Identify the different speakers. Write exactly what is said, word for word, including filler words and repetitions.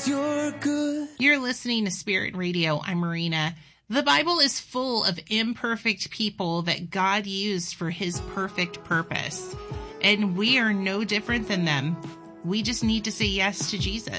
Speaker 1: 'cause you're good.
Speaker 2: You're listening to Spirit Radio. I'm Marina. The Bible is full of imperfect people that God used for his perfect purpose. And we are no different than them. We just need to say yes to Jesus.